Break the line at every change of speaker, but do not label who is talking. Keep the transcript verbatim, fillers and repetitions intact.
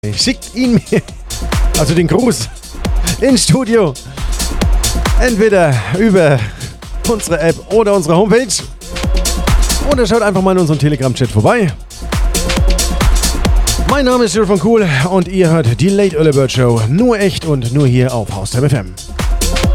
Schickt ihn mir, also den Gruß, ins Studio. Entweder über unsere App oder unsere Homepage. Oder schaut einfach mal in unserem Telegram-Chat vorbei. Mein Name ist Jules von Cool und ihr hört die Late Early Bird Show. Nur echt und nur hier auf Haustime F M.